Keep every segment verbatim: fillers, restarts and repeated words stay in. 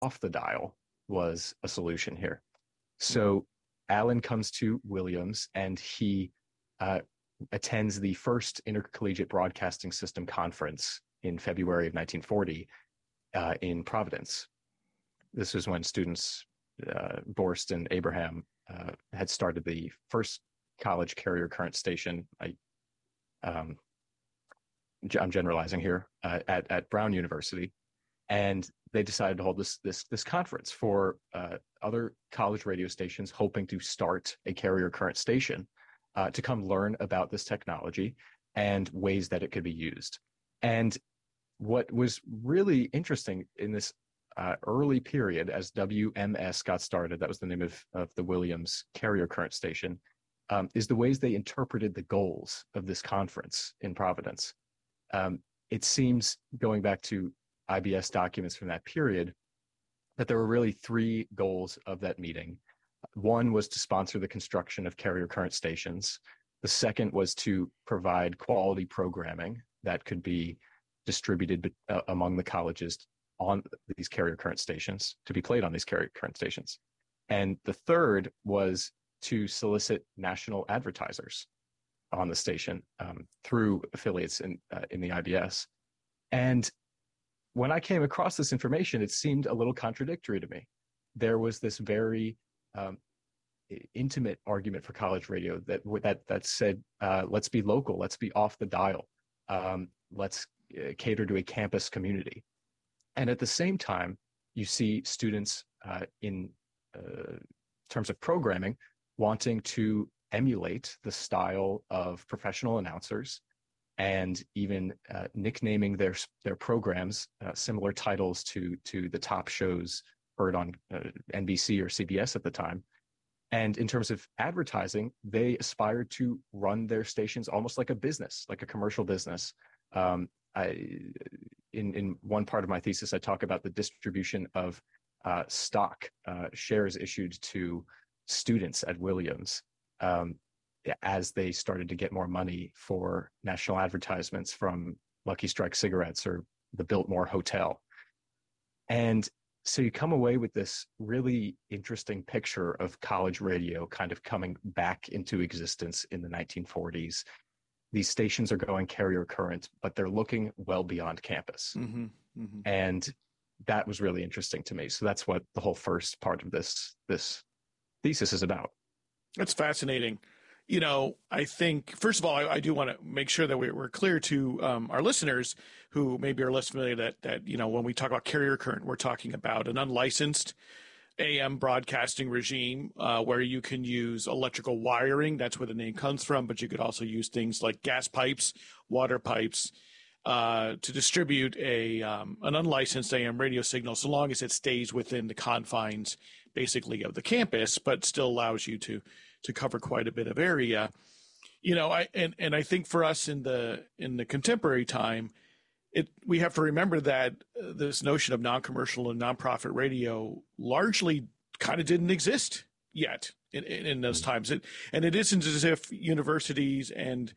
off the dial was a solution here. So Allen comes to Williams and he uh, attends the first Intercollegiate Broadcasting System Conference in February of nineteen forty uh, in Providence. This was when students, uh, Borst and Abraham, uh, had started the first college carrier current station. I, um, I'm generalizing here, uh, at, at Brown University. And they decided to hold this this this conference for uh, other college radio stations hoping to start a carrier current station uh, to come learn about this technology and ways that it could be used. And what was really interesting in this uh, early period as W M S got started, that was the name of, of the Williams carrier current station, um, is the ways they interpreted the goals of this conference in Providence. Um, it seems, going back to I B S documents from that period, that there were really three goals of that meeting. One was to sponsor the construction of carrier current stations. The second was to provide quality programming that could be distributed uh, among the colleges on these carrier current stations, to be played on these carrier current stations. And the third was to solicit national advertisers on the station um, through affiliates in, uh, in the I B S. And when I came across this information, it seemed a little contradictory to me. There was this very um, intimate argument for college radio that that that said, uh, let's be local, let's be off the dial, um, let's uh, cater to a campus community. And at the same time, you see students uh, in uh, terms of programming wanting to emulate the style of professional announcers and even uh, nicknaming their their programs uh, similar titles to to the top shows heard on uh, N B C or C B S at the time. And in terms of advertising, they aspired to run their stations almost like a business, like a commercial business. Um, I, in in one part of my thesis, I talk about the distribution of uh, stock uh, shares issued to students at Williams. Um, as they started to get more money for national advertisements from Lucky Strike cigarettes or the Biltmore Hotel. And so you come away with this really interesting picture of college radio kind of coming back into existence in the nineteen forties. These stations are going carrier current, but they're looking well beyond campus. Mm-hmm, mm-hmm. And that was really interesting to me. So that's what the whole first part of this, this thesis is about. That's fascinating. You know, I think, first of all, I, I do want to make sure that we, we're clear to um, our listeners who maybe are less familiar that, that, you know, when we talk about carrier current, we're talking about an unlicensed A M broadcasting regime uh, where you can use electrical wiring. That's where the name comes from. But you could also use things like gas pipes, water pipes uh, to distribute a um, an unlicensed A M radio signal, so long as it stays within the confines, basically, of the campus, but still allows you to to cover quite a bit of area. You know, I and, and I think for us in the in the contemporary time, it we have to remember that uh, this notion of non-commercial and nonprofit radio largely kind of didn't exist yet in, in, in those times. It, and it isn't as if universities and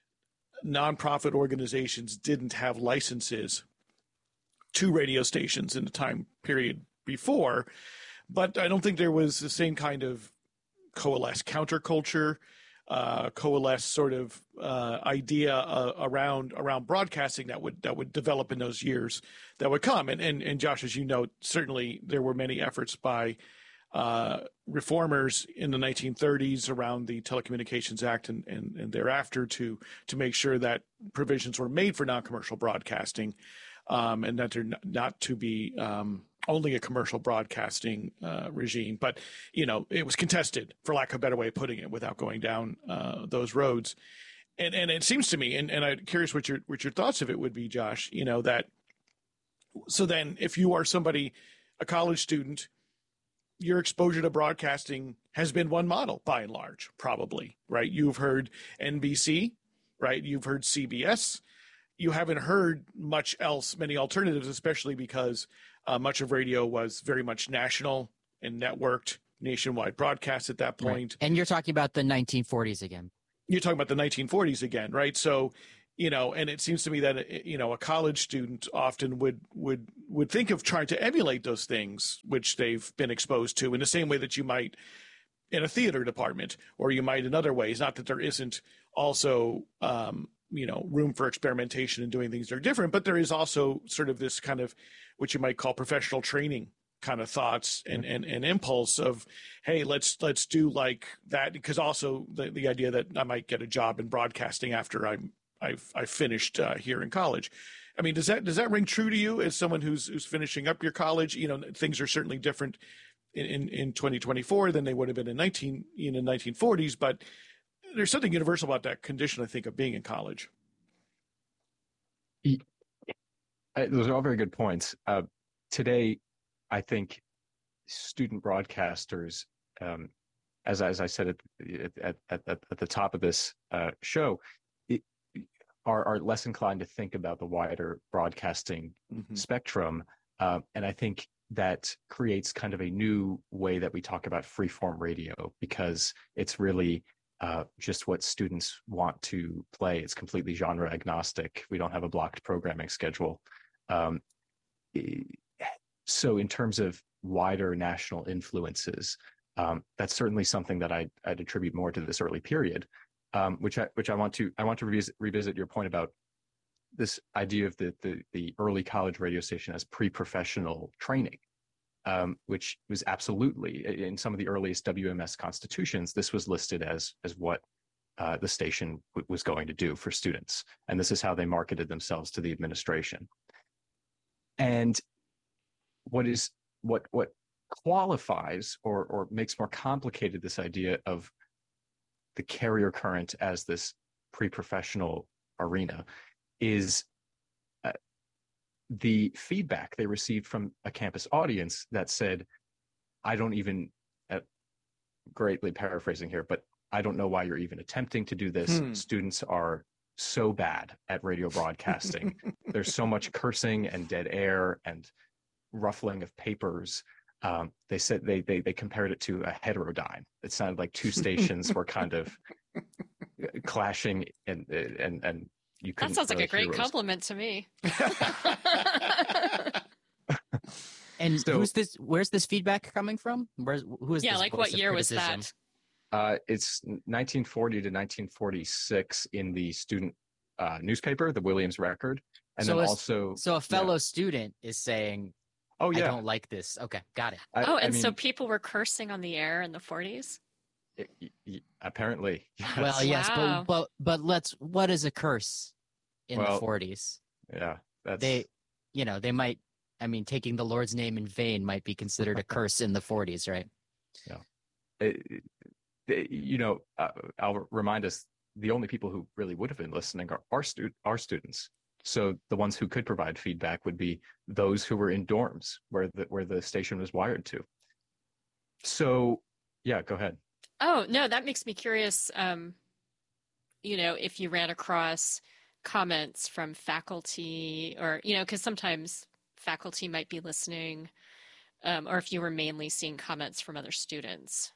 nonprofit organizations didn't have licenses to radio stations in the time period before, but I don't think there was the same kind of coalesce counterculture, uh, coalesce sort of uh, idea uh, around around broadcasting that would that would develop in those years that would come. And and, and Josh, as you know, certainly there were many efforts by uh, reformers in the nineteen thirties around the Telecommunications Act and, and, and thereafter to to make sure that provisions were made for non-commercial broadcasting, um, and that they're not, not to be um, only a commercial broadcasting uh, regime. But, you know, it was contested, for lack of a better way of putting it, without going down uh, those roads. And and it seems to me, and, and I'm curious what your what your thoughts of it would be, Josh, you know, that so then if you are somebody, a college student, your exposure to broadcasting has been one model by and large, probably, right? You've heard N B C, right? You've heard C B S. You haven't heard much else, many alternatives, especially because uh, much of radio was very much national and networked, nationwide broadcast at that point. Right. And you're talking about the nineteen forties again. You're talking about the nineteen forties again, right? So you know, and it seems to me that, you know, a college student often would would would think of trying to emulate those things which they've been exposed to in the same way that you might in a theater department, or you might in other ways. Not that there isn't also, um, you know, room for experimentation and doing things that are different, but there is also sort of this kind of what you might call professional training kind of thoughts and, and, and impulse of, hey, let's let's do like that, because also the, the idea that I might get a job in broadcasting after I'm I've I've finished uh, here in college. I mean, does that does that ring true to you as someone who's who's finishing up your college? You know, things are certainly different in, in, in twenty twenty-four than they would have been in nineteen in the nineteen forties, but there's something universal about that condition, I think, of being in college. Those are all very good points. Uh, today, I think student broadcasters, um, as as I said at at at, at the top of this uh, show, it, are are less inclined to think about the wider broadcasting mm-hmm. spectrum, uh, and I think that creates kind of a new way that we talk about freeform radio, because it's really uh, just what students want to play. It's completely genre agnostic. We don't have a blocked programming schedule. Um, so in terms of wider national influences, um, that's certainly something that I'd, I'd attribute more to this early period, um, which I which I want to I want to revisit, revisit your point about this idea of the the, the early college radio station as pre-professional training, um, which was absolutely, in some of the earliest W M S constitutions, this was listed as as what uh, the station w- was going to do for students, and this is how they marketed themselves to the administration. And what is what what qualifies or or makes more complicated this idea of the carrier current as this pre-professional arena is uh, the feedback they received from a campus audience that said, I don't even, uh, greatly paraphrasing here, but I don't know why you're even attempting to do this. Hmm. Students are so bad at radio broadcasting. There's so much cursing and dead air and ruffling of papers. Um, they said they, they they compared it to a heterodyne. It sounded like two stations were kind of clashing, and and and you couldn't. That sounds really like a great heroes. compliment to me. And so, who's this? Where's this feedback coming from? Where's who is? Yeah, this like voice what of year was criticism? that? Uh, it's nineteen forty to nineteen forty-six in the student uh, newspaper, the Williams Record, and so then a, also. So a fellow yeah. student is saying, "Oh yeah, I don't like this." Okay, got it. I, oh, and I mean, so people were cursing on the air in the forties. It, it, apparently, yes. Well, yes, wow. but but but let's. What is a curse in well, the forties? Yeah, that's they, you know, they might. I mean, taking the Lord's name in vain might be considered a curse in the forties, right? Yeah. It, it, you know, uh, I'll remind us, the only people who really would have been listening are our, stu- our students. So the ones who could provide feedback would be those who were in dorms where the, where the station was wired to. So, yeah, go ahead. Oh, no, that makes me curious, um, you know, if you ran across comments from faculty or, you know, because sometimes faculty might be listening, um, or if you were mainly seeing comments from other students.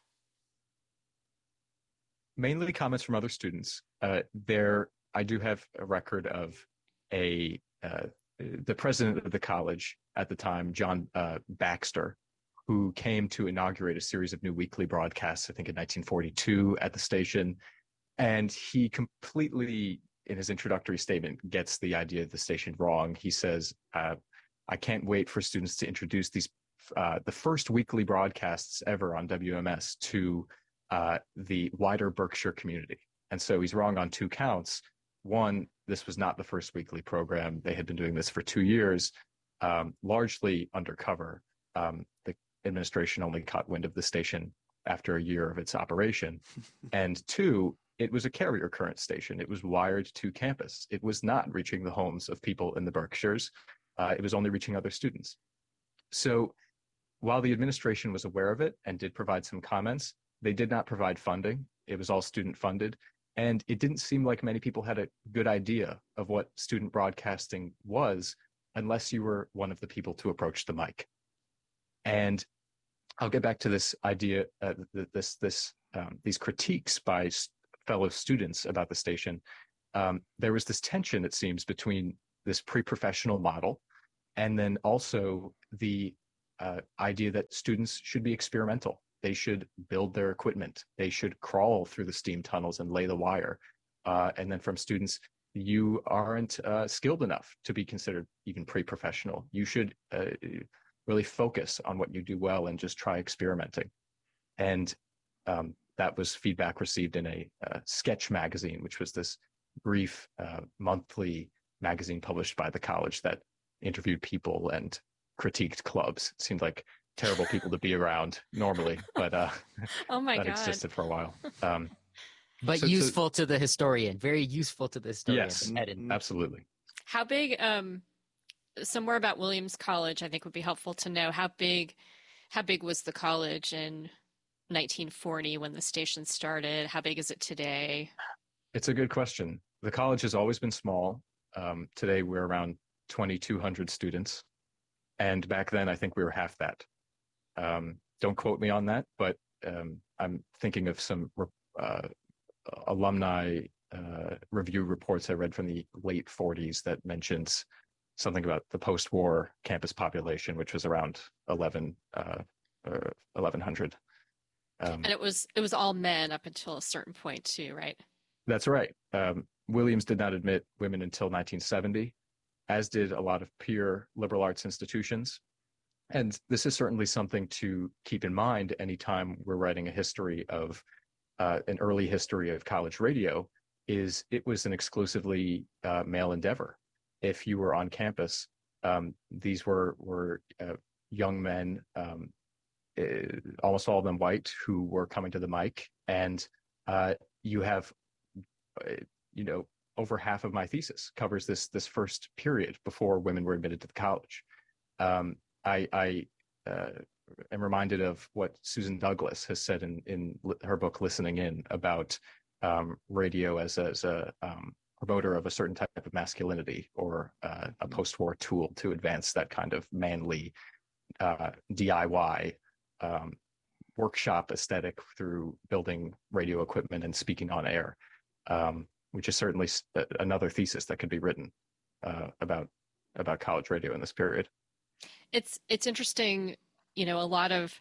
Mainly comments from other students. Uh, there, I do have a record of a uh, the president of the college at the time, John uh, Baxter, who came to inaugurate a series of new weekly broadcasts, I think in nineteen forty-two at the station. And he completely, in his introductory statement, gets the idea of the station wrong. He says, uh, I can't wait for students to introduce these, uh, the first weekly broadcasts ever on W M S to uh, the wider Berkshire community. And so he's wrong on two counts. One, this was not the first weekly program. They had been doing this for two years, um, largely undercover. Um, the administration only caught wind of the station after a year of its operation. And two, it was a carrier current station. It was wired to campus. It was not reaching the homes of people in the Berkshires. Uh, it was only reaching other students. So while the administration was aware of it and did provide some comments, they did not provide funding. It was all student funded. And it didn't seem like many people had a good idea of what student broadcasting was unless you were one of the people to approach the mic. And I'll get back to this idea, uh, this, this, um, these critiques by fellow students about the station. um, there was this tension, it seems, between this pre-professional model and then also the uh, idea that students should be experimental. They should build their equipment. They should crawl through the steam tunnels and lay the wire. Uh, and then from students, you aren't uh, skilled enough to be considered even pre-professional. You should uh, really focus on what you do well and just try experimenting. And um, that was feedback received in a uh, Sketch magazine, which was this brief uh, monthly magazine published by the college that interviewed people and critiqued clubs. It seemed like terrible people to be around normally, but uh, oh my that God. existed for a while. Um, but so, useful so, to the historian, very useful to the historian. Yes, absolutely. How big, um, somewhere about Williams College, I think would be helpful to know how big, how big was the college in nineteen forty when the station started? How big is it today? It's a good question. The college has always been small. Um, today we're around twenty-two hundred students. And back then, I think we were half that. Um, don't quote me on that, but um, I'm thinking of some uh, alumni uh, review reports I read from the late forties that mentions something about the post-war campus population, which was around eleven, uh, or eleven hundred. Um, and it was it was all men up until a certain point too, right? That's right. Um, Williams did not admit women until nineteen seventy, as did a lot of peer liberal arts institutions. And this is certainly something to keep in mind anytime we're writing a history of uh, an early history of college radio, is it was an exclusively uh, male endeavor. If you were on campus, um, these were, were uh, young men, um, uh, almost all of them white, who were coming to the mic. And uh, you have, uh, you know, over half of my thesis covers this this first period before women were admitted to the college. Um, I, I uh, am reminded of what Susan Douglas has said in, in her book Listening In about um, radio as, as a um, promoter of a certain type of masculinity, or uh, a post-war tool to advance that kind of manly uh, D I Y um, workshop aesthetic through building radio equipment and speaking on air. Um, which is certainly another thesis that could be written uh, about about college radio in this period. It's it's interesting, you know, a lot of,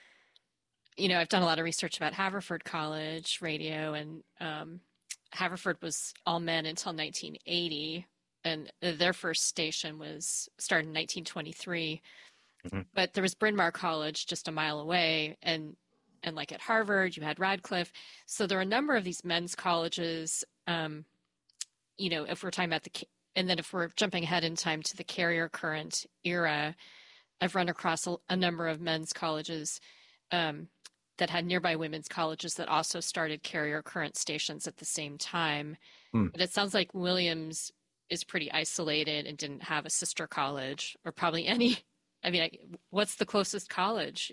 you know, I've done a lot of research about Haverford College radio, and um, Haverford was all men until nineteen eighty, and their first station was started in nineteen twenty-three. Mm-hmm. But there was Bryn Mawr College just a mile away, and and like at Harvard, you had Radcliffe. So there are a number of these men's colleges. Um, you know, if we're talking about the, and then if we're jumping ahead in time to the carrier current era, I've run across a, a number of men's colleges um, that had nearby women's colleges that also started carrier current stations at the same time. Mm. But it sounds like Williams is pretty isolated and didn't have a sister college, or probably any. I mean, what's the closest college?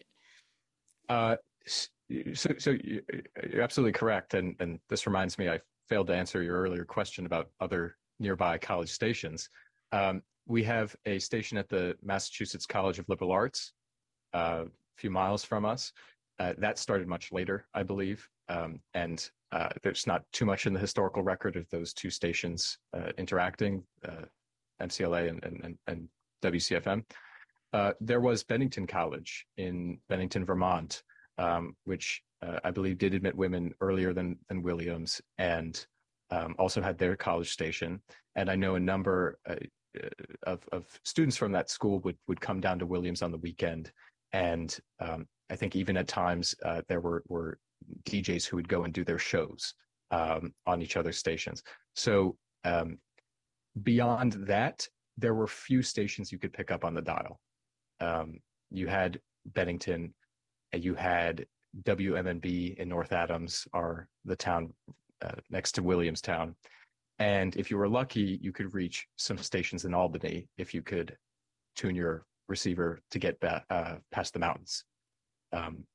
Uh, so, so you're absolutely correct, and and this reminds me, I failed to answer your earlier question about other nearby college stations. Um, we have a station at the Massachusetts College of Liberal Arts, uh, a few miles from us. Uh, that started much later, I believe, um, and uh, there's not too much in the historical record of those two stations uh, interacting, uh, M C L A and, and, and W C F M. Uh, there was Bennington College in Bennington, Vermont, um, which uh, I believe did admit women earlier than than Williams, and um, also had their college station. And I know a number uh, of of students from that school would would come down to Williams on the weekend, and um, I think even at times uh, there were were D Js who would go and do their shows um, on each other's stations. So um, beyond that, there were few stations you could pick up on the dial. Um, you had Bennington, and you had W M N B in North Adams, or the town uh, next to Williamstown. And if you were lucky, you could reach some stations in Albany if you could tune your receiver to get ba- uh, past the mountains. Um,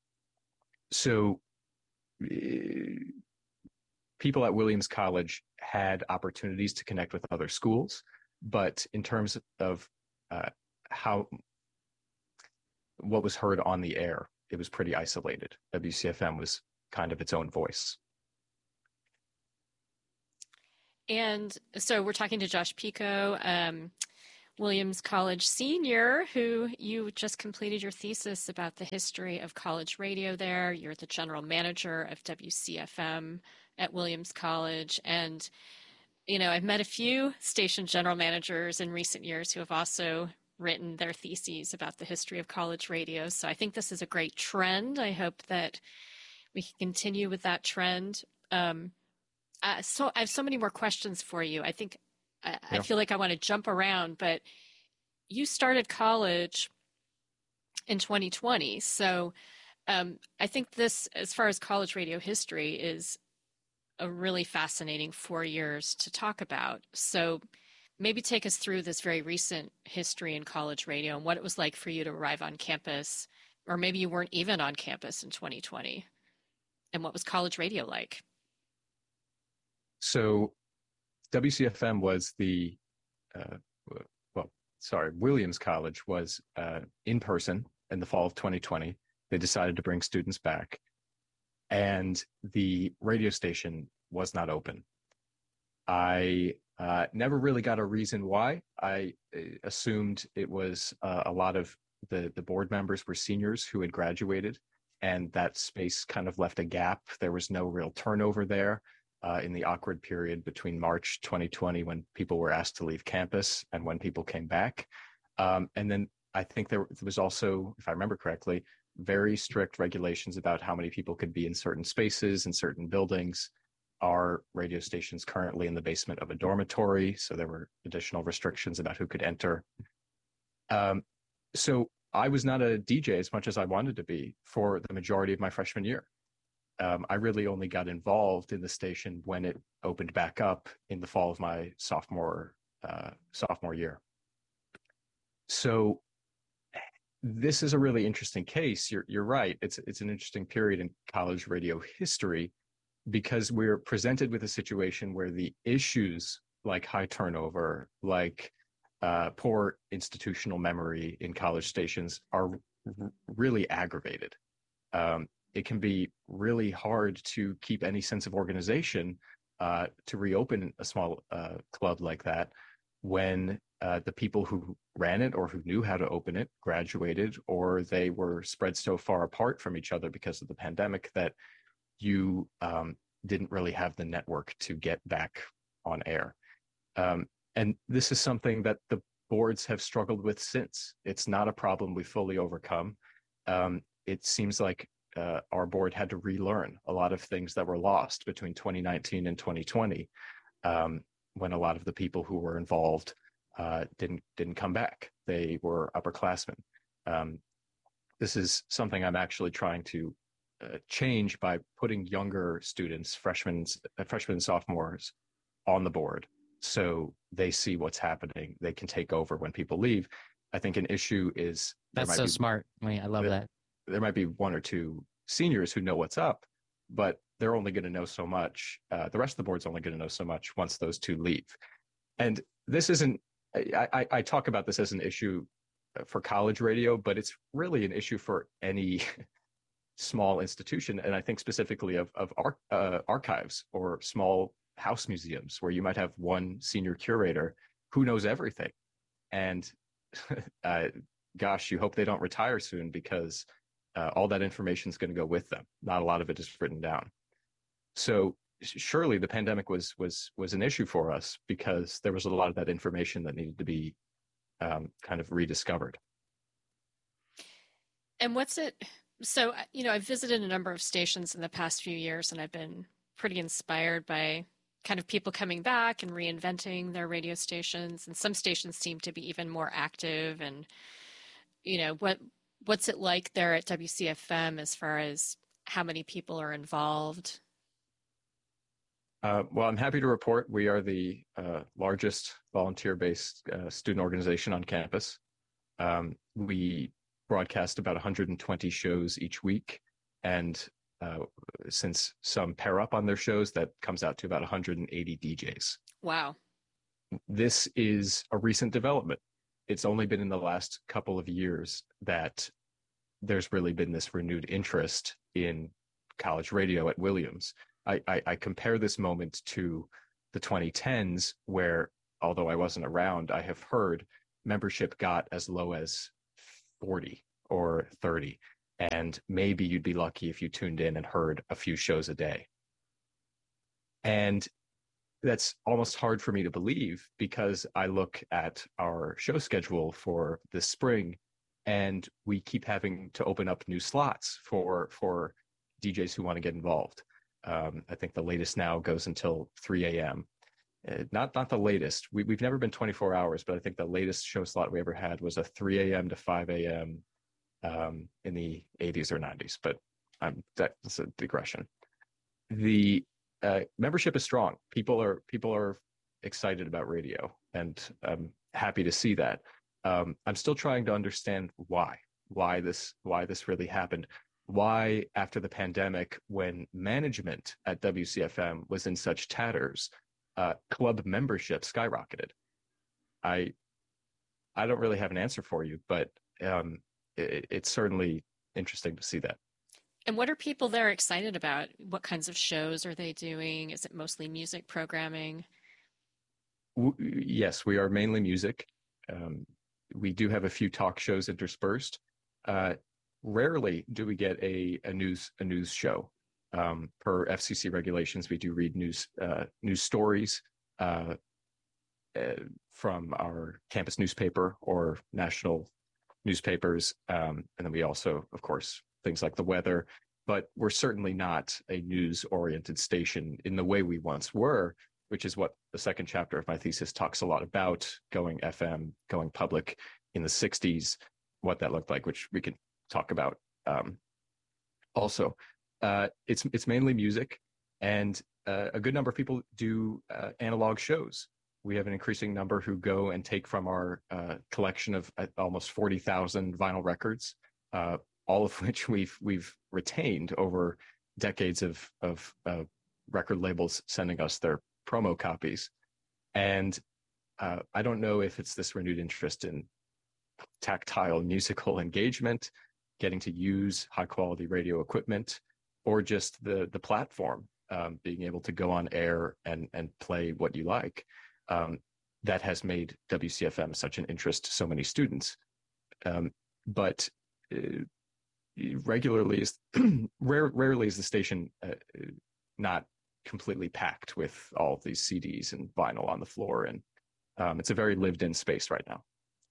so uh, people at Williams College had opportunities to connect with other schools, but in terms of uh, how what was heard on the air, it was pretty isolated. W C F M was kind of its own voice. And so we're talking to Josh Pico, um, Williams College senior, who you just completed your thesis about the history of college radio there. You're the general manager of W C F M at Williams College. And, you know, I've met a few station general managers in recent years who have also written their theses about the history of college radio. So I think this is a great trend. I hope that we can continue with that trend. Um, uh, so I have so many more questions for you. I think I, Yeah. I feel like I want to jump around, but you started college in twenty twenty. So um, I think this, as far as college radio history, is a really fascinating four years to talk about. So maybe take us through this very recent history in college radio and what it was like for you to arrive on campus, or maybe you weren't even on campus in twenty twenty, and what was college radio like? So W C F M was the, uh, well, sorry, Williams College was uh, in person in the fall of twenty twenty. They decided to bring students back, and the radio station was not open. I uh, never really got a reason why. I uh, assumed it was uh, a lot of the, the board members were seniors who had graduated, and that space kind of left a gap. There was no real turnover there. Uh, in the awkward period between March twenty twenty, when people were asked to leave campus, and when people came back. Um, and then I think there was also, if I remember correctly, very strict regulations about how many people could be in certain spaces and certain buildings. Our radio station's currently in the basement of a dormitory, so there were additional restrictions about who could enter. Um, so I was not a D J as much as I wanted to be for the majority of my freshman year. Um, I really only got involved in the station when it opened back up in the fall of my sophomore uh, sophomore year. So this is a really interesting case. You're you're right. It's it's an interesting period in college radio history, because we're presented with a situation where the issues like high turnover, like uh, poor institutional memory in college stations are r- really aggravated. Um, it can be really hard to keep any sense of organization uh, to reopen a small uh, club like that when uh, the people who ran it or who knew how to open it graduated, or they were spread so far apart from each other because of the pandemic that you um, didn't really have the network to get back on air. Um, and this is something that the boards have struggled with since. It's not a problem we fully overcome. Um, it seems like uh, our board had to relearn a lot of things that were lost between twenty nineteen and twenty twenty, um, when a lot of the people who were involved uh, didn't didn't come back. They were upperclassmen. Um, this is something I'm actually trying to uh, change by putting younger students, freshmen, uh, freshmen and sophomores, on the board, so they see what's happening. They can take over when people leave. I think an issue is That's so be, smart. I mean, I love there, that. There might be one or two seniors who know what's up, but they're only going to know so much. Uh, the rest of the board's only going to know so much once those two leave. And this isn't, I, I, I talk about this as an issue for college radio, but it's really an issue for any small institution. And I think specifically of, of ar- uh, archives or small house museums, where you might have one senior curator who knows everything. And uh, gosh, you hope they don't retire soon, because uh, all that information is going to go with them. Not a lot of it is written down. So surely the pandemic was was was an issue for us, because there was a lot of that information that needed to be um, kind of rediscovered. And what's it? So, you know, I've visited a number of stations in the past few years, and I've been pretty inspired by kind of people coming back and reinventing their radio stations. And some stations seem to be even more active. And, you know, what what's it like there at W C F M as far as how many people are involved? Uh, well, I'm happy to report we are the uh, largest volunteer-based uh, student organization on campus. Um, we broadcast about one hundred twenty shows each week, and uh, since some pair up on their shows, that comes out to about one hundred eighty D Js. Wow. This is a recent development. It's only been in the last couple of years that there's really been this renewed interest in college radio at Williams. I, I, I compare this moment to the twenty tens, where, although I wasn't around, I have heard membership got as low as forty or thirty. And maybe you'd be lucky if you tuned in and heard a few shows a day. And that's almost hard for me to believe, because I look at our show schedule for this spring, and we keep having to open up new slots for for D Js who want to get involved. Um, I think the latest now goes until three a.m. Uh, not not the latest. We, we've never been twenty-four hours, but I think the latest show slot we ever had was a three a.m. to five a.m. Um, in the eighties or nineties. But I'm, that's a digression. The uh, membership is strong. People are people are excited about radio, and I'm happy to see that. Um, I'm still trying to understand why, why this, why this really happened. Why, after the pandemic, when management at W C F M was in such tatters, uh, club membership skyrocketed. I, I don't really have an answer for you, but um, it, it's certainly interesting to see that. And what are people there excited about? What kinds of shows are they doing? Is it mostly music programming? W- yes, we are mainly music. Um, we do have a few talk shows interspersed. Uh, rarely do we get a, a news a news show. Um, per F C C regulations, we do read news uh, news stories uh, uh, from our campus newspaper or national newspapers, um, and then we also, of course, things like the weather. But we're certainly not a news-oriented station in the way we once were, which is what the second chapter of my thesis talks a lot about, going F M, going public in the sixties, what that looked like, which we can talk about um, also. Uh, it's it's mainly music, and uh, a good number of people do uh, analog shows. We have an increasing number who go and take from our uh, collection of uh, almost forty thousand vinyl records, uh, all of which we've we've retained over decades of of uh, record labels sending us their promo copies. And uh, I don't know if it's this renewed interest in tactile musical engagement, getting to use high quality radio equipment, or just the the platform, um, being able to go on air and and play what you like, um, that has made W C F M such an interest to so many students. Um, but uh, regularly is rare, rarely is the station uh, not completely packed with all of these C Ds and vinyl on the floor, and um, it's a very lived-in space right now.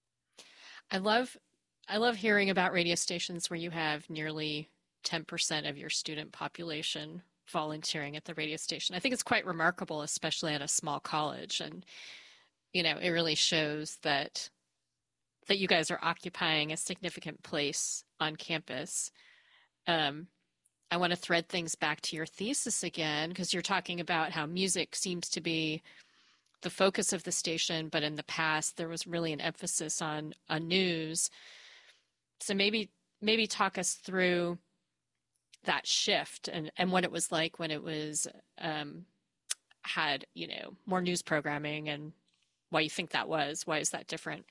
I love, I love hearing about radio stations where you have nearly ten percent of your student population volunteering at the radio station. I think it's quite remarkable, especially at a small college, and you know, it really shows that that you guys are occupying a significant place on campus. Um, I want to thread things back to your thesis again, because you're talking about how music seems to be the focus of the station, but in the past there was really an emphasis on, on news. So maybe maybe talk us through that shift and, and what it was like when it was um, had, you know, more news programming, and why you think that was. Why is that different?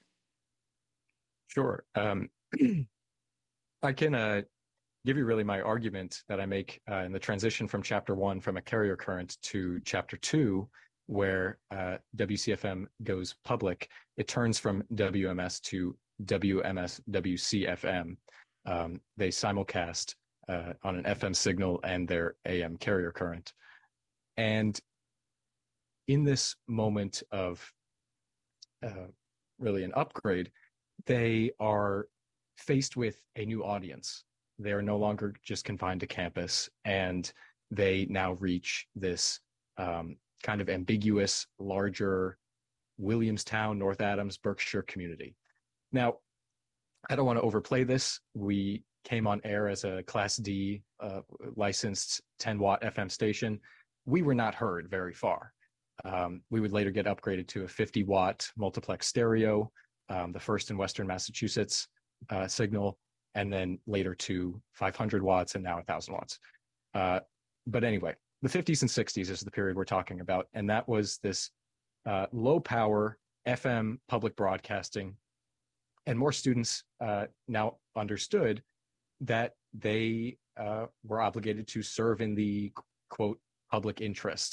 Sure. Um, I can uh, give you really my argument that I make uh, in the transition from chapter one, from a carrier current, to chapter two, where uh, W C F M goes public. It turns from W M S to W M S W C F M. Um, they simulcast uh, on an F M signal and their A M carrier current. And in this moment of uh, really an upgrade, they are faced with a new audience. They are no longer just confined to campus, and they now reach this um, kind of ambiguous, larger Williamstown, North Adams, Berkshire community. Now, I don't want to overplay this. We came on air as a Class D uh, licensed ten watt F M station. We were not heard very far. Um, we would later get upgraded to a fifty watt multiplex stereo, um, the first in Western Massachusetts uh, signal, and then later to five hundred watts and now one thousand watts. Uh, but anyway, the fifties and sixties is the period we're talking about, and that was this uh, low power F M public broadcasting, and more students uh, now understood that they uh, were obligated to serve in the, quote, public interest.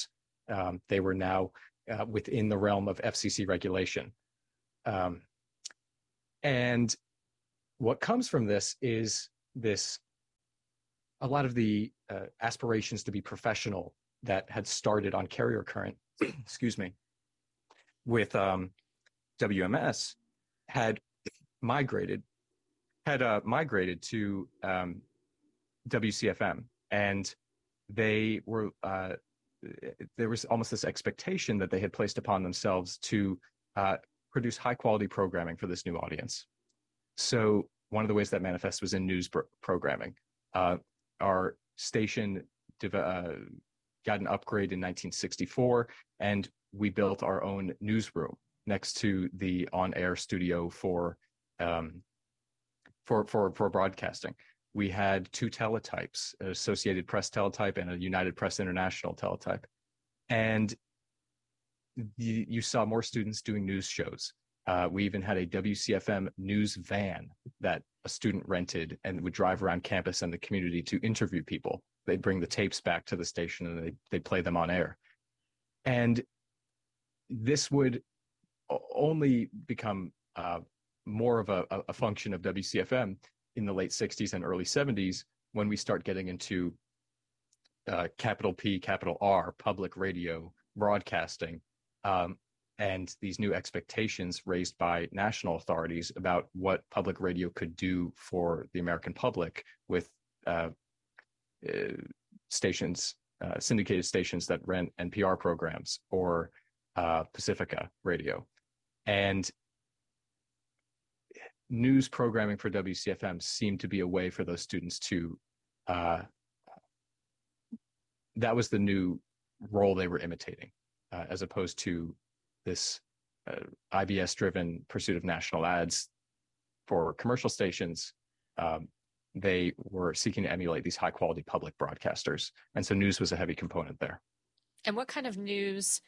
Um, they were now uh, within the realm of F C C regulation. Um, and what comes from this is this, a lot of the uh, aspirations to be professional that had started on carrier current, excuse me, with um, W M S had migrated, had uh, migrated to um, W C F M, and they were, uh, there was almost this expectation that they had placed upon themselves to uh, produce high quality programming for this new audience. So one of the ways that manifests was in news pro- programming. Uh, our station div- uh, got an upgrade in nineteen sixty-four, and we built our own newsroom next to the on-air studio for um, for for for broadcasting. We had two teletypes, an Associated Press teletype and a United Press International teletype, and you, you saw more students doing news shows. Uh, we even had a W C F M news van that a student rented and would drive around campus and the community to interview people. They'd bring the tapes back to the station and they'd, they'd play them on air. And this would only become uh, more of a, a function of W C F M in the late sixties and early seventies when we start getting into uh, capital P, capital R, public radio broadcasting, um, and these new expectations raised by national authorities about what public radio could do for the American public with uh, uh, stations, uh, syndicated stations that ran N P R programs or uh, Pacifica radio. And news programming for W C F M seemed to be a way for those students to, uh, that was the new role they were imitating, uh, as opposed to this uh, I B S-driven pursuit of national ads for commercial stations. Um, they were seeking to emulate these high-quality public broadcasters. And so news was a heavy component there. And what kind of news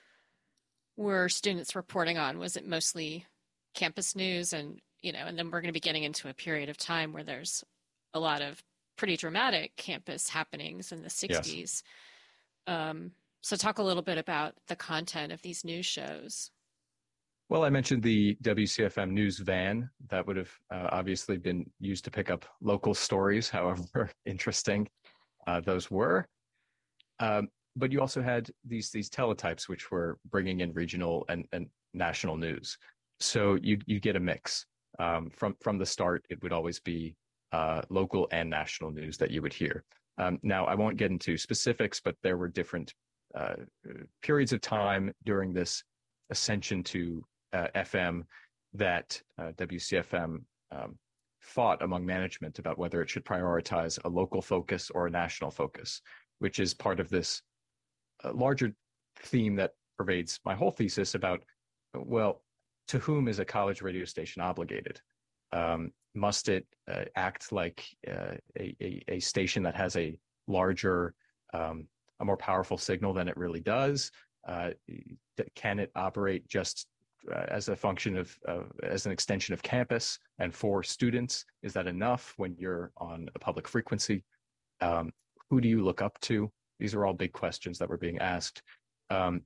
were students reporting on? Was it mostly campus news? And, you know, and then we're going to be getting into a period of time where there's a lot of pretty dramatic campus happenings in the sixties. Yes. Um, so talk a little bit about the content of these news shows. Well, I mentioned the W C F M news van that would have uh, obviously been used to pick up local stories, however interesting uh, those were. Um, but you also had these these teletypes, which were bringing in regional and, and national news. So you you get a mix. Um, from from the start, it would always be uh, local and national news that you would hear. Um, now, I won't get into specifics, but there were different uh, periods of time during this ascension to uh, F M that uh, W C F M um, fought among management about whether it should prioritize a local focus or a national focus, which is part of this uh, larger theme that pervades my whole thesis about, well, to whom is a college radio station obligated? Um, must it uh, act like uh, a, a, a station that has a larger, um, a more powerful signal than it really does? Uh, can it operate just uh, as a function of, uh, as an extension of campus and for students? Is that enough when you're on a public frequency? Um, who do you look up to? These are all big questions that were being asked. Um,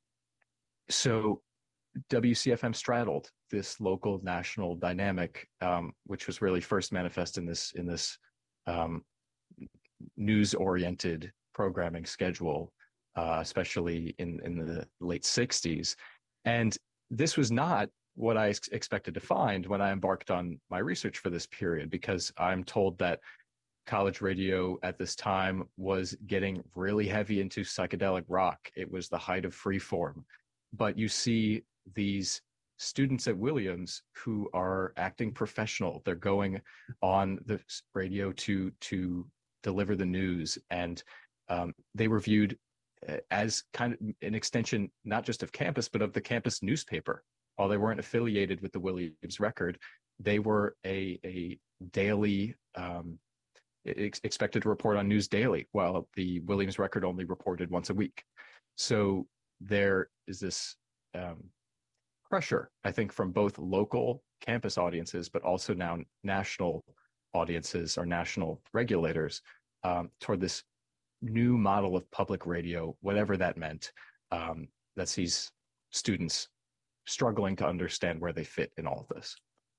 so W C F M straddled this local national dynamic, um, which was really first manifest in this in this um, news-oriented programming schedule, uh, especially in in the late sixties. And this was not what I ex- expected to find when I embarked on my research for this period, because I'm told that college radio at this time was getting really heavy into psychedelic rock. It was the height of freeform. But you see these students at Williams who are acting professional. They're going on the radio to to deliver the news, and um, they were viewed as kind of an extension not just of campus, but of the campus newspaper. While they weren't affiliated with the Williams Record, they were a a daily um, ex- expected to report on news daily, while the Williams Record only reported once a week. So there is this um, pressure, I think, from both local campus audiences, but also now national audiences or national regulators um, toward this new model of public radio, whatever that meant, um, that sees students struggling to understand where they fit in all of this.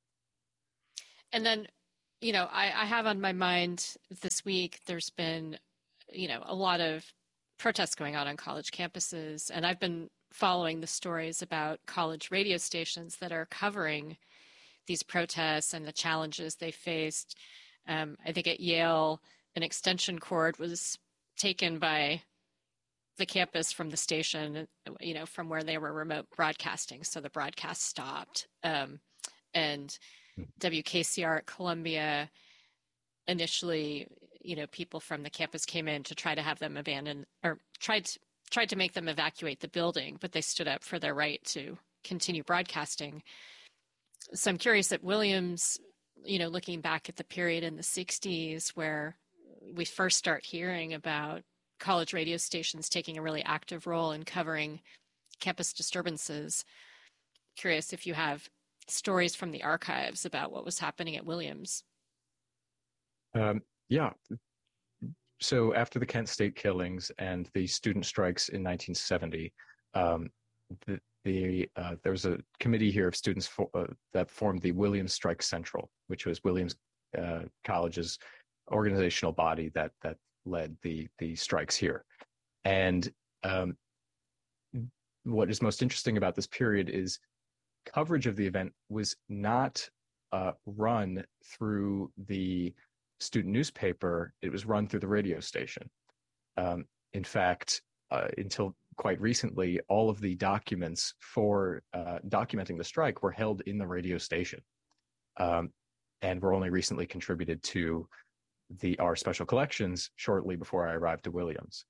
And then, you know, I, I have on my mind this week, there's been, you know, a lot of protests going on on college campuses. And I've been following the stories about college radio stations that are covering these protests and the challenges they faced. Um, I think at Yale, an extension cord was taken by the campus from the station, you know, from where they were remote broadcasting. So the broadcast stopped. Um, and W K C R at Columbia, initially, you know, people from the campus came in to try to have them abandon or tried to, tried to make them evacuate the building, but they stood up for their right to continue broadcasting. So I'm curious at Williams, you know, looking back at the period in the sixties where we first start hearing about college radio stations taking a really active role in covering campus disturbances. Curious if you have stories from the archives about what was happening at Williams. Um, yeah. So after the Kent State killings and the student strikes in nineteen seventy, um, the, the uh, there was a committee here of students for, uh, that formed the Williams Strike Central, which was Williams uh, College's organizational body that that led the the strikes here. And um, what is most interesting about this period is coverage of the event was not uh, run through the student newspaper. It was run through the radio station. Um, in fact, uh, until quite recently, all of the documents for uh, documenting the strike were held in the radio station, um, and were only recently contributed to the our special collections shortly before I arrived to Williams.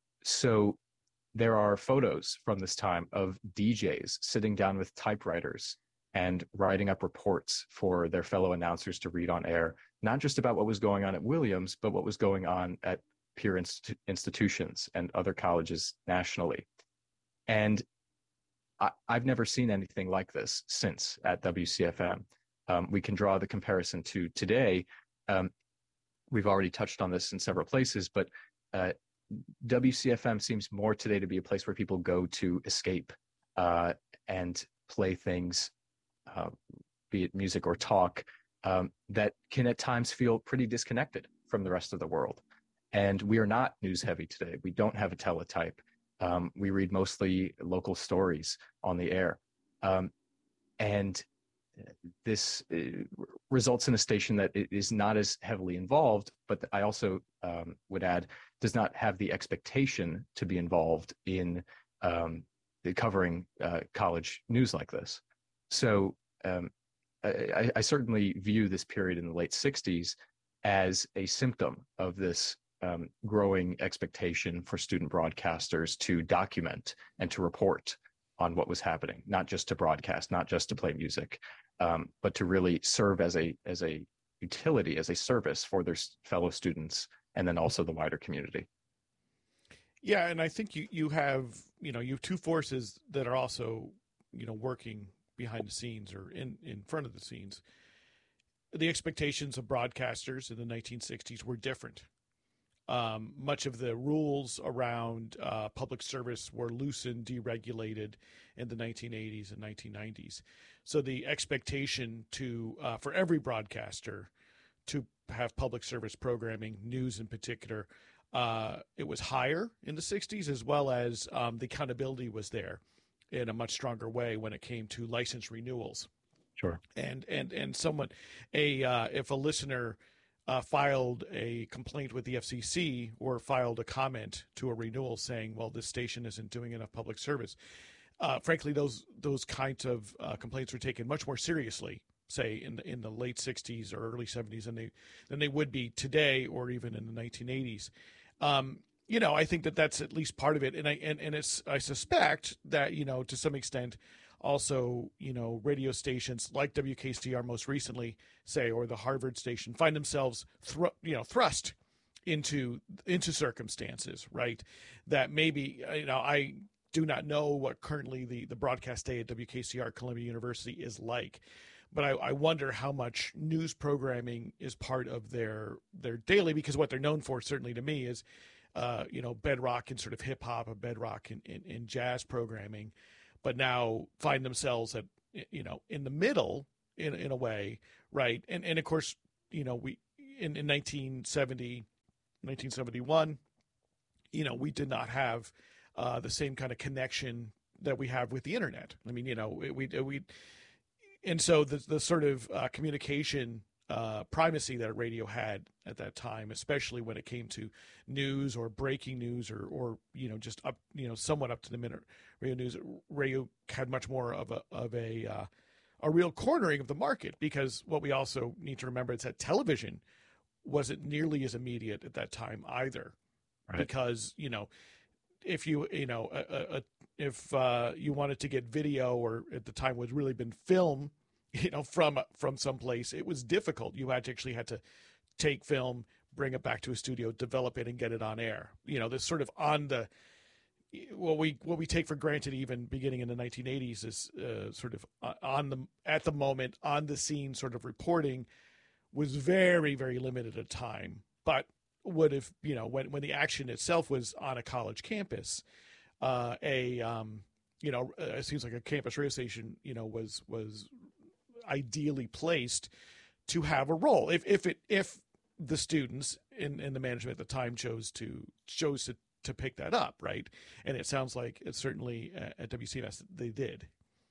So there are photos from this time of D Js sitting down with typewriters and writing up reports for their fellow announcers to read on air, not just about what was going on at Williams, but what was going on at peer inst- institutions and other colleges nationally. And I, I've never seen anything like this since at W C F M. Um, we can draw the comparison to today. Um, we've already touched on this in several places, but uh, W C F M seems more today to be a place where people go to escape uh, and play things, uh, be it music or talk, um, that can at times feel pretty disconnected from the rest of the world. And we are not news heavy today. We don't have a teletype. Um, we read mostly local stories on the air. Um, and this uh, results in a station that is not as heavily involved, but I also um, would add, does not have the expectation to be involved in um, the covering uh, college news like this. So um, I, I certainly view this period in the late sixties as a symptom of this um, growing expectation for student broadcasters to document and to report on what was happening, not just to broadcast, not just to play music, um, but to really serve as a as a utility, as a service for their fellow students, and then also the wider community. Yeah, and I think you, you have, you know, you have two forces that are also, you know, working behind the scenes or in, in front of the scenes. The expectations of broadcasters in the nineteen sixties were different. Um, much of the rules around uh, public service were loosened, deregulated in the nineteen eighties and nineteen nineties. So the expectation to uh, for every broadcaster to have public service programming, news in particular, uh, it was higher in the sixties, as well as um, the accountability was there in a much stronger way when it came to license renewals. Sure. And and and someone, a uh, if a listener Uh, filed a complaint with the F C C or filed a comment to a renewal saying, well, this station isn't doing enough public service. Uh, frankly, those those kinds of uh, complaints were taken much more seriously, say, in the, in the late sixties or early seventies than they, than they would be today or even in the nineteen eighties. Um, you know, I think that that's at least part of it. And I, and, and it's, I suspect that, you know, to some extent, also, you know, radio stations like W K C R most recently, say, or the Harvard station, find themselves, thr- you know, thrust into into circumstances, right? That maybe, you know, I do not know what currently the, the broadcast day at W K C R Columbia University is like, but I, I wonder how much news programming is part of their their daily, because what they're known for, certainly to me, is uh, you know, bedrock in sort of hip hop or bedrock in, in, in jazz programming, but now find themselves at, you know, in the middle in, in a way. Right. And, and of course, you know, we, in, in nineteen seventy, nineteen seventy-one, you know, we did not have uh, the same kind of connection that we have with the internet. I mean, you know, we, we, and so the, the sort of uh, communication uh, primacy that radio had at that time, especially when it came to news or breaking news or, or, you know, just up, you know, somewhat up to the minute radio news, radio had much more of a, of a, uh, a real cornering of the market, because what we also need to remember is that television wasn't nearly as immediate at that time either. Right. Because, you know, if you, you know, a, a, if uh, you wanted to get video, or at the time was really been film, you know, from, from someplace, it was difficult. You had to actually had to take film, bring it back to a studio, develop it, and get it on air. You know, this sort of on the, what we, what we take for granted, even beginning in the nineteen eighties, is uh, sort of on the, at the moment, on the scene sort of reporting was very, very limited at time, but would have, you know, when, when the action itself was on a college campus, uh, a, um, you know, it seems like a campus radio station, you know, was, was ideally placed to have a role. If, if it, if the students in, in the management at the time chose to, chose to, to pick that up. Right. And it sounds like it's certainly at W C M S, they did.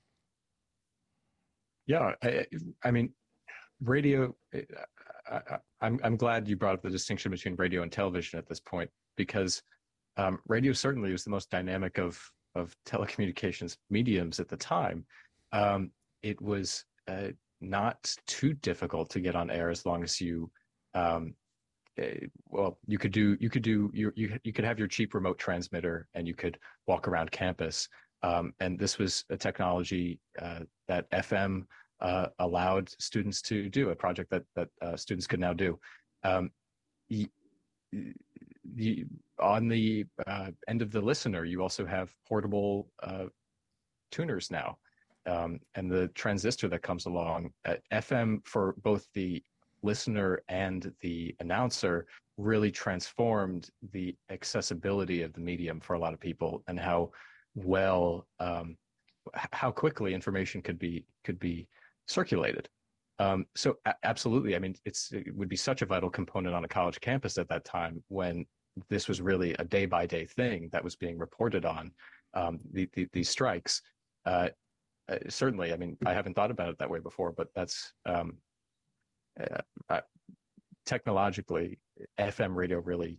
Yeah. I, I mean, radio, I, I, I'm I'm glad you brought up the distinction between radio and television at this point, because um, radio certainly was the most dynamic of of telecommunications mediums at the time. Um, it was uh, not too difficult to get on air as long as you, um, uh, well, you could do you could do you you you could have your cheap remote transmitter and you could walk around campus. Um, and this was a technology uh, that F M Uh, allowed students to do, a project that that uh, students could now do. Um, y- y- on the uh, end of the listener, you also have portable uh, tuners now, um, and the transistor that comes along. Uh, F M for both the listener and the announcer really transformed the accessibility of the medium for a lot of people, and how well, um, how quickly information could be could be circulated. Um, so a- absolutely. I mean, it's, it would be such a vital component on a college campus at that time, when this was really a day by day thing that was being reported on, um, the, the, these strikes. Uh, uh, certainly. I mean, I haven't thought about it that way before, but that's, um, uh, uh, technologically, F M radio really,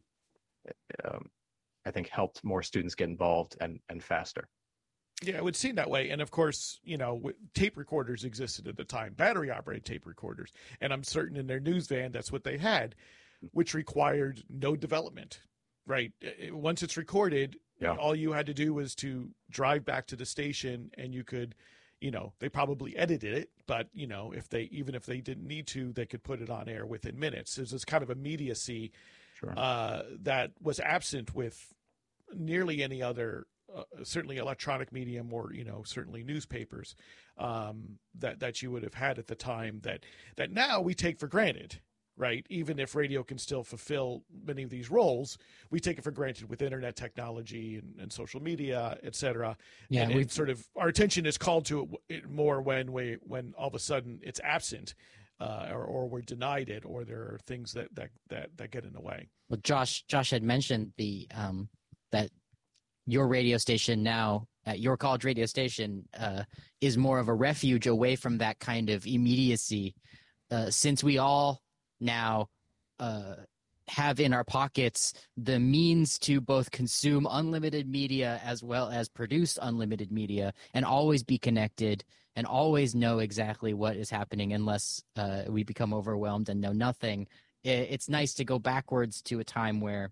um, I think, helped more students get involved and, and faster. Yeah, it would seem that way. And of course, you know, tape recorders existed at the time, battery operated tape recorders. And I'm certain in their news van, that's what they had, which required no development, right? Once it's recorded, yeah. all you had to do was to drive back to the station, and you could, you know, they probably edited it, but, you know, if they, even if they didn't need to, they could put it on air within minutes. There's this kind of immediacy sure. uh, that was absent with nearly any other Uh, certainly electronic medium, or, you know, certainly newspapers um, that, that you would have had at the time, that, that now we take for granted, right? Even if radio can still fulfill many of these roles, we take it for granted with internet technology and, and social media, et cetera. Yeah, and it sort of, our attention is called to it more when we, when all of a sudden it's absent, uh, or, or we're denied it, or there are things that, that, that, that get in the way. Well, Josh, Josh had mentioned the, um, that, your radio station now, at your college radio station, uh, is more of a refuge away from that kind of immediacy, uh, since we all now uh, have in our pockets the means to both consume unlimited media as well as produce unlimited media, and always be connected and always know exactly what is happening, unless uh, we become overwhelmed and know nothing. It's nice to go backwards to a time where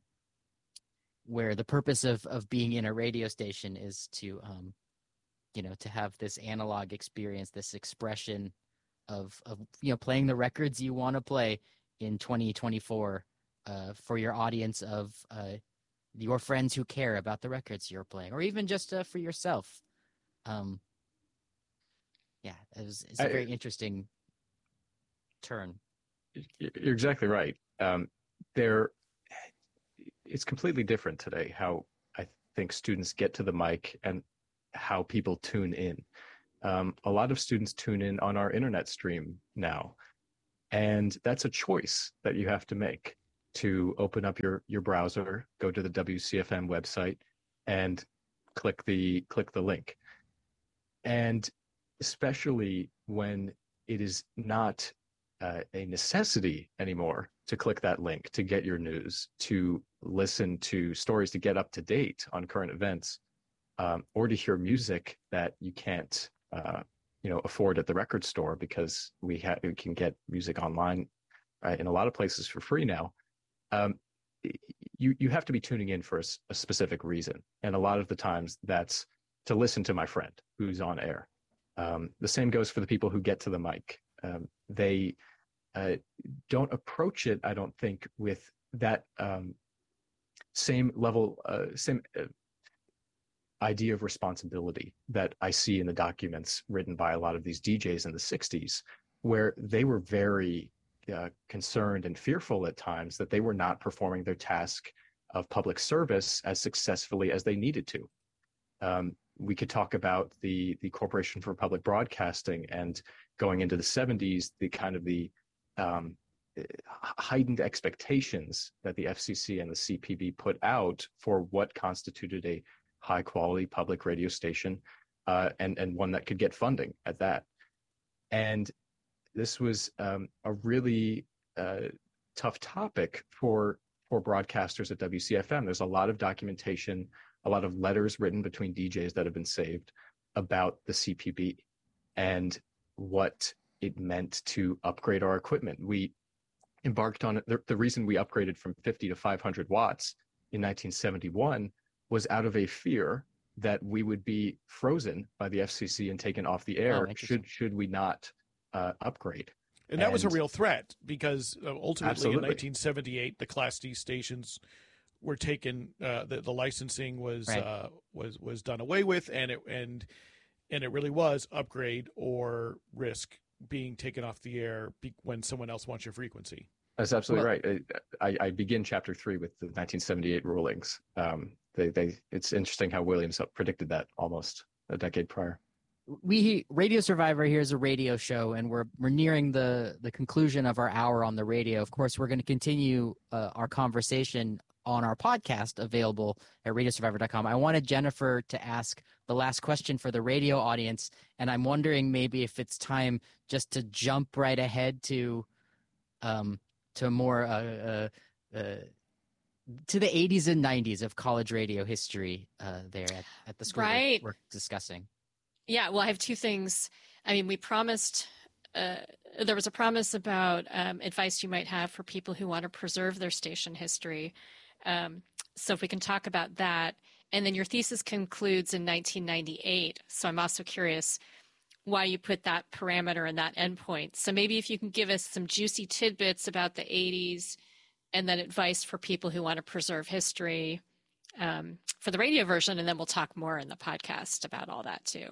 where the purpose of, of being in a radio station is to, um, you know, to have this analog experience, this expression of, of, you know, playing the records you want to play in twenty twenty-four uh, for your audience of uh, your friends who care about the records you're playing, or even just uh, for yourself. Um, yeah, it was, it's a very I, interesting turn. You're exactly right. Um, there, it's completely different today how I think students get to the mic and how people tune in. Um, a lot of students tune in on our internet stream now, and that's a choice that you have to make to open up your your browser, go to the W C F M website, and click the click the link. And especially when it is not uh, a necessity anymore to click that link to get your news, to listen to stories, to get up to date on current events, um, or to hear music that you can't, uh, you know, afford at the record store, because we, ha- we can get music online uh, in a lot of places for free now. Um, you you have to be tuning in for a, a specific reason, and a lot of the times that's to listen to my friend who's on air. Um, the same goes for the people who get to the mic. Um, they uh, don't approach it, I don't think, with that um, same level, uh, same uh, idea of responsibility that I see in the documents written by a lot of these D Js in the sixties, where they were very uh, concerned and fearful at times that they were not performing their task of public service as successfully as they needed to. Um, we could talk about the the Corporation for Public Broadcasting, and going into the seventies, the kind of the um, heightened expectations that the F C C and the C P B put out for what constituted a high quality public radio station, uh, and and one that could get funding at that. And this was um, a really uh, tough topic for for broadcasters at W C F M. There's a lot of documentation, a lot of letters written between D Js that have been saved about the C P B and what it meant to upgrade our equipment. We embarked on it. The, the reason we upgraded from fifty to five hundred watts in nineteen seventy-one was out of a fear that we would be frozen by the F C C and taken off the air Oh, should should we not uh, upgrade. And that and, was a real threat, because uh, ultimately absolutely. in nineteen seventy-eight, the Class D stations were taken. Uh, the, the licensing was Right. uh, was was done away with, and it and and it really was upgrade or risk being taken off the air be, when someone else wants your frequency. That's absolutely Well- right. I, I begin chapter three with the nineteen seventy-eight rulings. Um, they, they, it's interesting how Williams predicted that almost a decade prior. We Radio Survivor here is a radio show, and we're we're nearing the the conclusion of our hour on the radio. Of course, we're going to continue uh, our conversation on our podcast, available at radio survivor dot com. I wanted Jennifer to ask the last question for the radio audience, and I'm wondering maybe if it's time just to jump right ahead to um to more uh, uh, uh to the eighties and nineties of college radio history uh there at, at the school Right. we're, we're discussing. Yeah, well, I have two things. I mean, we promised, uh, there was a promise about um, advice you might have for people who want to preserve their station history. Um, so if we can talk about that. And then your thesis concludes in nineteen ninety-eight. So I'm also curious why you put that parameter and that endpoint. So maybe if you can give us some juicy tidbits about the eighties, and then advice for people who want to preserve history um, for the radio version, and then we'll talk more in the podcast about all that too.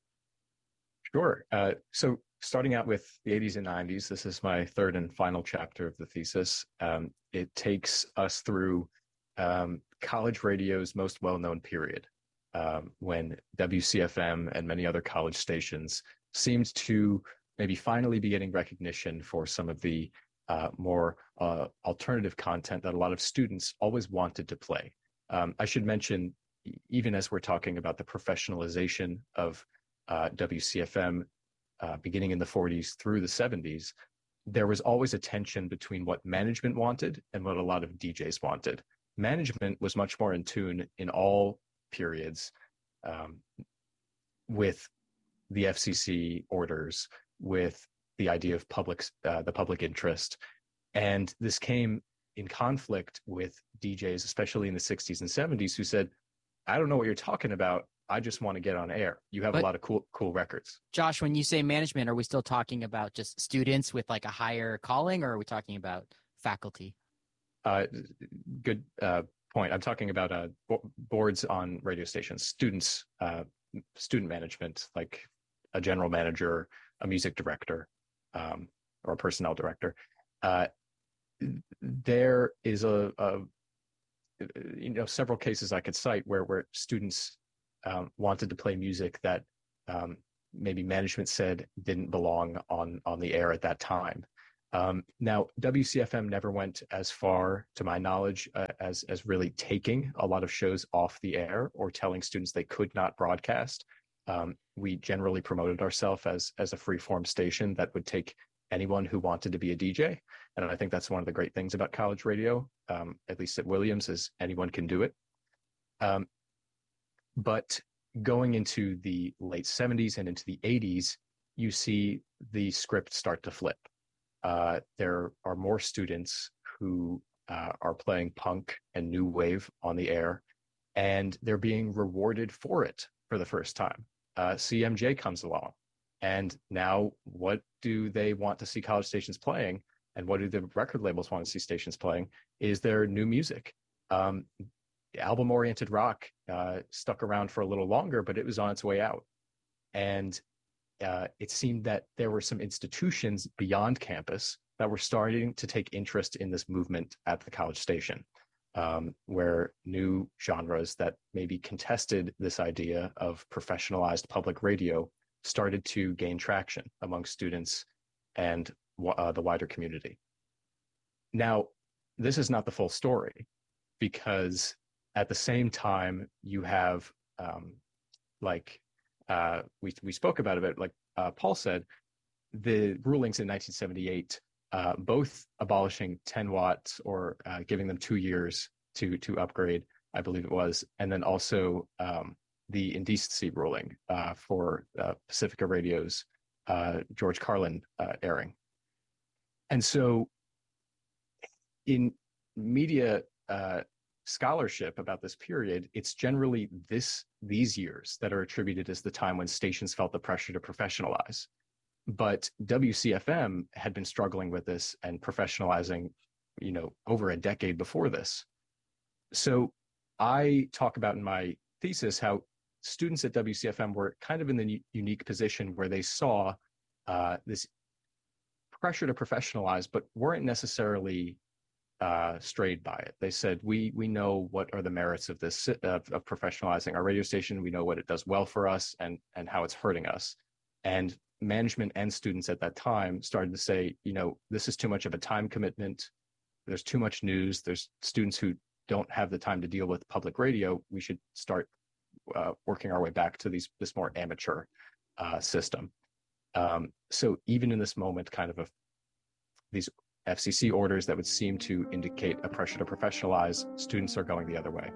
Sure. Uh, so starting out with the eighties and nineties, this is my third and final chapter of the thesis. Um, it takes us through um, college radio's most well-known period, um, when W C F M and many other college stations seemed to maybe finally be getting recognition for some of the uh, more uh, alternative content that a lot of students always wanted to play. Um, I should mention, even as we're talking about the professionalization of Uh, W C F M uh, beginning in the forties through the seventies, there was always a tension between what management wanted and what a lot of D Js wanted. Management was much more in tune in all periods um, with the F C C orders, with the idea of public, uh, the public interest. And this came in conflict with D Js, especially in the sixties and seventies, who said, I don't know what you're talking about. I just want to get on air. You have But- a lot of cool, cool records. Josh, when you say management, are we still talking about just students with like a higher calling, or are we talking about faculty? Uh, good uh, point. I'm talking about uh, bo- boards on radio stations, students, uh, student management, like a general manager, a music director, um, or a personnel director. Uh, there is a, a you know, several cases I could cite where where students um, wanted to play music that um, maybe management said didn't belong on on the air at that time. Um, now, W C F M never went as far, to my knowledge, uh, as as really taking a lot of shows off the air or telling students they could not broadcast. Um, we generally promoted ourselves as as a free-form station that would take anyone who wanted to be a D J, and I think that's one of the great things about college radio, um, at least at Williams, is anyone can do it. Um, but going into the late seventies and into the eighties, you see the script start to flip. Uh, there are more students who uh, are playing punk and new wave on the air, and they're being rewarded for it for the first time. Uh, C M J comes along, and now what do they want to see college stations playing, and what do the record labels want to see stations playing? Is there new music? Um, album-oriented rock uh, stuck around for a little longer, but it was on its way out, and Uh, it seemed that there were some institutions beyond campus that were starting to take interest in this movement at the college station, um, where new genres that maybe contested this idea of professionalized public radio started to gain traction among students and uh, the wider community. Now, this is not the full story, because at the same time you have um, like Uh, we we spoke about it, but like uh, Paul said, the rulings in nineteen seventy-eight, uh, both abolishing ten watts or uh, giving them two years to to upgrade, I believe it was, and then also um, the indecency ruling uh, for uh, Pacifica Radio's uh, George Carlin uh, airing. And so in media uh, scholarship about this period, it's generally this these years that are attributed as the time when stations felt the pressure to professionalize. But W C F M had been struggling with this and professionalizing, you know, over a decade before this. So I talk about in my thesis how students at W C F M were kind of in the unique position where they saw uh, this pressure to professionalize, but weren't necessarily uh, strayed by it. They said, we we know what are the merits of this, of, of professionalizing our radio station. We know what it does well for us and, and how it's hurting us. And management and students at that time started to say, you know, this is too much of a time commitment. There's too much news. There's students who don't have the time to deal with public radio. We should start uh, working our way back to these this more amateur uh, system. Um, so even in this moment, kind of a, these F C C orders that would seem to indicate a pressure to professionalize, students are going the other way.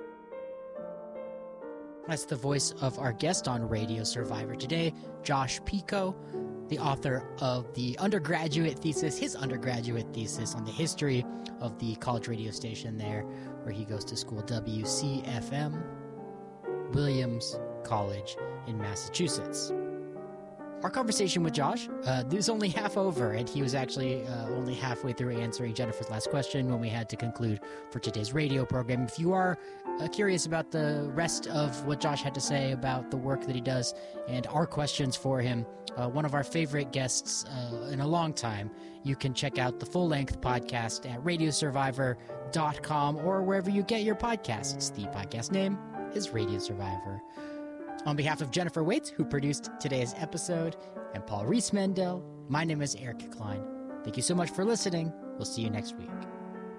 That's the voice of our guest on Radio Survivor today, Josh Pico, the author of the undergraduate thesis, his undergraduate thesis on the history of the college radio station there, where he goes to school, W C F M, Williams College in Massachusetts. Our conversation with Josh, uh, it was only half over, and he was actually uh, only halfway through answering Jennifer's last question when we had to conclude for today's radio program. If you are uh, curious about the rest of what Josh had to say about the work that he does and our questions for him, uh, one of our favorite guests uh, in a long time, you can check out the full-length podcast at radio survivor dot com or wherever you get your podcasts. The podcast name is Radio Survivor. On behalf of Jennifer Waits, who produced today's episode, and Paul Rees-Mendel, my name is Eric Klein. Thank you so much for listening. We'll see you next week.